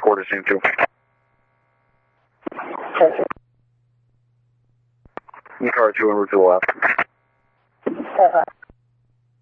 quarter scene 2. Car 2 and route to the left.